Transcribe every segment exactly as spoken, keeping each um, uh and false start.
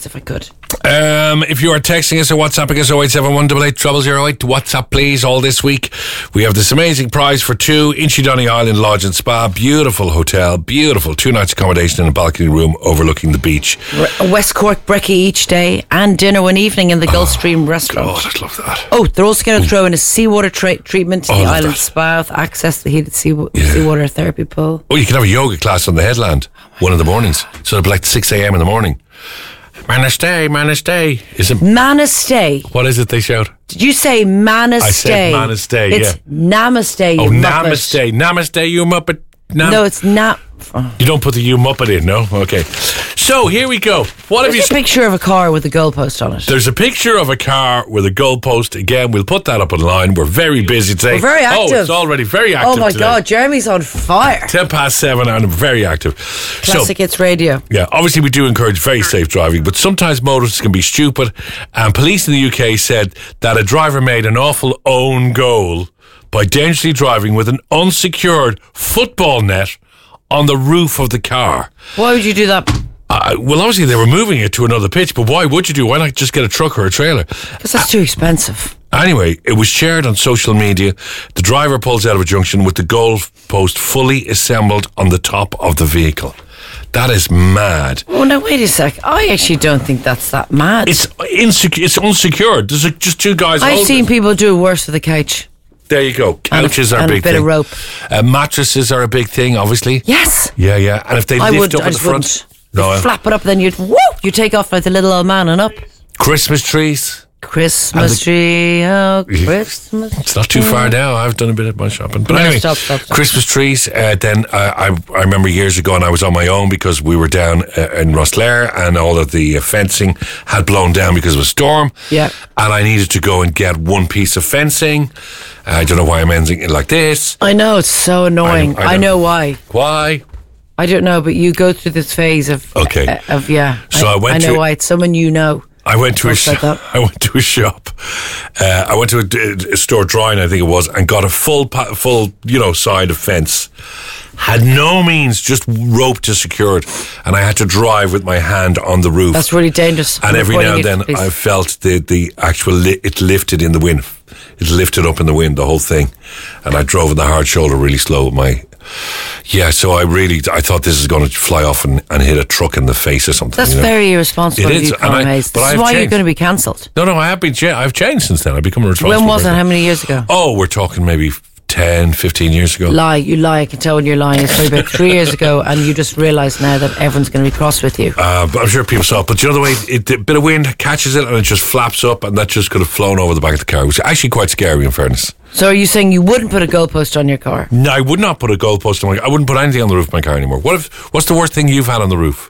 treatments if I could. Um, if you are texting us or WhatsApping us, oh eight seven one eight eight zero zero eight, WhatsApp please. All this week we have this amazing prize for two, Inchydonny Island Lodge and Spa. Beautiful hotel, beautiful two nights accommodation in a balcony room overlooking the beach. West Cork brekkie each day and dinner one evening in the Gulfstream oh, restaurant. God, I'd love that. Oh, they're also going to throw in a seawater tra- treatment to oh, the island that. spa with access to the heated sea- yeah. seawater therapy pool. Oh, you can have a yoga class on the headland one of the mornings. So it'll be like six a.m. in the morning. Manastay, Manastay. Is it Manastay? What is it they shout? Did you say Manastay? I said Manastay, yeah. It's Namaste, you Oh, muppet. Namaste. Namaste, you muppet. Nam- No, it's not. You don't put the you muppet in, no? Okay. So, here we go. What have There's you... a picture of a car with a goalpost on it. There's a picture of a car with a goalpost. Again, we'll put that up online. We're very busy today. We're very active. Oh, it's already very active Oh my today. God, Jeremy's on fire. Ten past seven and very active. Classic so, Hits Radio. Yeah, obviously we do encourage very safe driving, but sometimes motorists can be stupid. And police in the U K said that a driver made an awful own goal by dangerously driving with an unsecured football net on the roof of the car. Why would you do that? Uh, well, obviously they were moving it to another pitch, but why would you do? Why not just get a truck or a trailer? Because that's too expensive. Anyway, it was shared on social media. The driver pulls out of a junction with the goal post fully assembled on the top of the vehicle. That is mad. Oh, no, wait a sec. I actually don't think that's that mad. It's insecure. It's unsecured. There's a, just two guys. I've holding seen it. people do worse with a couch. There you go. Couches and a, are a and big a bit thing. of rope. Uh, mattresses are a big thing, obviously. Yes. Yeah, yeah. And if they I lift would. up I at the just front, wouldn't. no, You'd uh, flap it up, then you'd whoop. You take off like the little old man and up. Christmas trees. Christmas the- tree, oh Christmas. It's not too far now. I've done a bit of my shopping. But No, anyway, stop, stop, stop. Christmas trees. Uh, then uh, I, I remember years ago, and I was on my own because we were down uh, in Rosslare, and all of the uh, fencing had blown down because of a storm. Yeah. And I needed to go and get one piece of fencing. I don't know why I'm ending it like this. I know, it's so annoying. I I, don't- know why. Why? I don't know, but you go through this phase of Okay. uh, of yeah. So I went I know to- why. It's someone you know. I went to a Talk about shop. that. I went to a shop. Uh, I went to a, a store, drying, I think it was, and got a full, pa- full, you know, side of fence. Had no means, just rope to secure it, and I had to drive with my hand on the roof. That's really dangerous. And I'm every now and reporting then, it, please. I felt the the actual li- it lifted in the wind. It lifted up in the wind, the whole thing, and I drove in the hard shoulder really slow. With my yeah, so I really I thought this is going to fly off and, and hit a truck in the face or something. That's you know? very irresponsible It of is, you, and I- Colin Hayes. but This is I've why you're changed. going to be cancelled. No, no, I have been. Cha- I've changed since then. I've become a responsible. When was it? person. How many years ago? Oh, we're talking maybe ten, fifteen years ago. Lie, you lie. I can tell when you're lying. It's probably about three years ago, and you just realise now that everyone's going to be cross with you. Uh, but I'm sure people saw it. But you know the way it, a bit of wind catches it and it just flaps up, and that just could have flown over the back of the car, which is actually quite scary, in fairness. So are you saying you wouldn't put a goalpost on your car? No, I would not put a goalpost on my. I wouldn't put anything on the roof of my car anymore. What if? What's the worst thing you've had on the roof?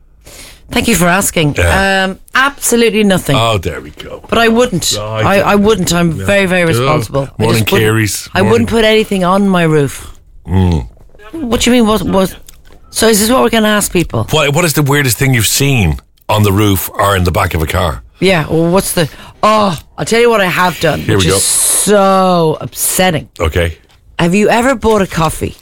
Thank you for asking. Yeah. Um, absolutely nothing. Oh, there we go. But I wouldn't. No, I, I I, wouldn't. I'm very, very responsible. I Morning, just wouldn't- Carey's. I Morning. wouldn't put anything on my roof. Mm. What do you mean? What? What? So is this what we're going to ask people? What? What is the weirdest thing you've seen on the roof or in the back of a car? Yeah. Well, what's the? Oh, I'll tell you what I have done, Here which we go. is so upsetting. Okay. Have you ever bought a coffee?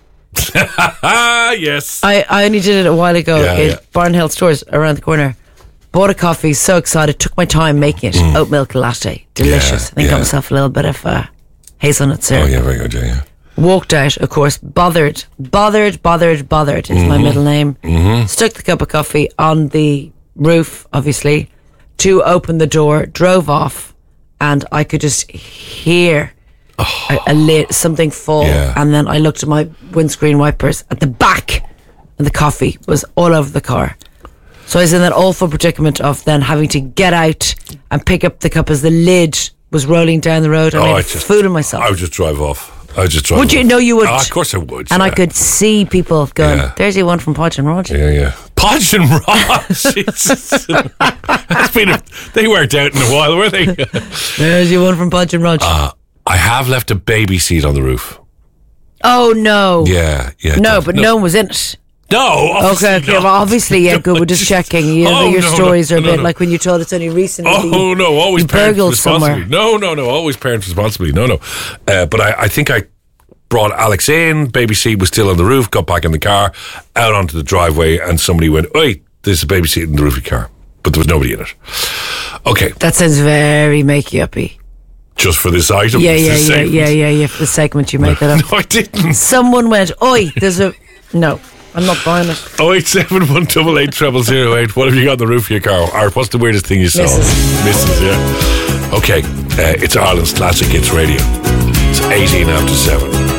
Ah, yes. I, I only did it a while ago Yeah, in yeah. Barnhill Stores around the corner. Bought a coffee, so excited, took my time making it. Oat milk latte, delicious. Yeah, I think yeah. got myself a little bit of uh, hazelnut Oh syrup. yeah, very good. Yeah, yeah. Walked out, of course, bothered, bothered, bothered, bothered is Mm-hmm. my middle name. Mm-hmm. Stuck the cup of coffee on the roof, obviously, to open the door, drove off, and I could just hear a, a lid, something fall. Yeah. And then I looked at my windscreen wipers at the back, and the coffee was all over the car. So I was in that awful predicament of then having to get out and pick up the cup as the lid was rolling down the road. I made I a just- fool of myself. I would just drive off. I would just drive. Would you? off. No, you would. Oh, of course I would. And yeah. I could see people going, Yeah. there's your one from Podge and Rod. Yeah, yeah. Podge and Rod. Jesus. That's been a, they weren't out in a while, were they? There's your one from Podge and Rod. Uh, I have left a baby seat on the roof. oh, no. Yeah, yeah. No, def- but no one was in it. No, obviously Okay, okay. not. Well, obviously, yeah, good. We're just checking. You know, Oh, your no, stories no, are a no, bit no. like when you told us only recently. Oh, no, always you parent burgled responsibly. somewhere. No, no, no, always parent responsibly. No, no. Uh, but I, I think I brought Alex in, baby seat was still on the roof, got back in the car, out onto the driveway, and somebody went, "Oi, there's a baby seat in the roof of your car." but there was nobody in it. Okay. That sounds very makey-uppy. Just for this item? Yeah, yeah, this yeah, segment. yeah, yeah, yeah. For the segment, you made that up. No, I didn't. Someone went, oi, there's a... No, I'm not buying it. oh eight seven one eight eight zero zero eight. What have you got on the roof of your car? Or what's the weirdest thing you saw? Missus. Missus, yeah. Okay, uh, it's Ireland's Classic Hits Radio. It's eighteen after seven.